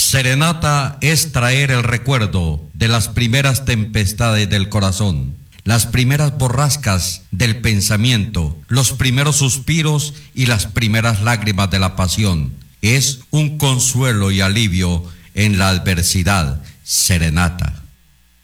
Serenata es traer el recuerdo de las primeras tempestades del corazón, las primeras borrascas del pensamiento, los primeros suspiros y las primeras lágrimas de la pasión. Es un consuelo y alivio en la adversidad. Serenata.